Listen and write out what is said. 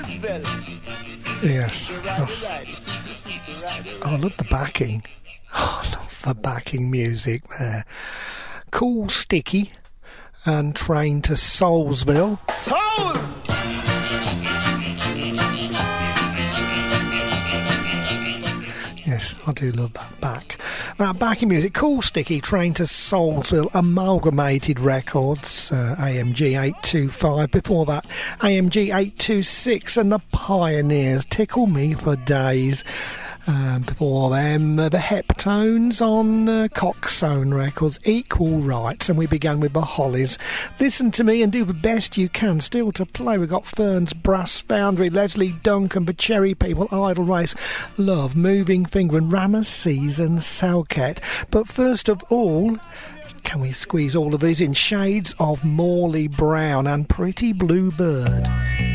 Yes. I love the backing. I love the backing music there. Cool Sticky and Train to Soulsville. Soul! Yes, I do love that backing music. Cool Sticky, Train to Soulsville, Amalgamated Records, AMG 825. Before that, AMG 826 and the Pioneers, Tickle Me for Days. Before them, the Heptones on Coxzone Records, Equal Rights, and we began with the Hollies. Listen to Me and Do the Best You Can. Still to play, we've got Fern's Brass Foundry, Leslie Duncan, The Cherry People, Idle Race, Love, Moving Finger, and Ramesses and Selket. But first of all, can we squeeze all of these in? Shades of Morley Brown and Pretty Blue Bird.